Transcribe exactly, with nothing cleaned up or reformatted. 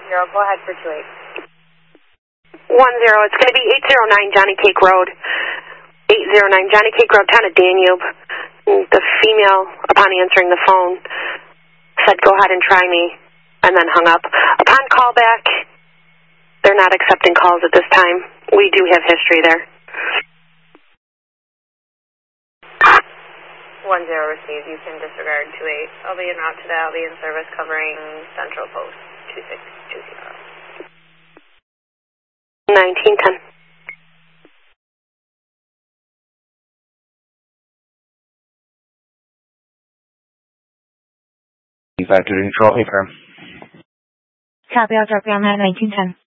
zero, go ahead for two eight. one zero, it's going to be eight zero nine Johnny Cake Road. eight zero nine Johnny Cake Road, town of Danube. The female, upon answering the phone, said, go ahead and try me, and then hung up. Upon callback, they're not accepting calls at this time. We do have history there. one zero received. You can disregard two eight. I'll be en route to that. I'll be in service covering Central Post two six two zero. nineteen ten. Factory control, hey, firm. Copy, I'll drop you on that nineteen ten.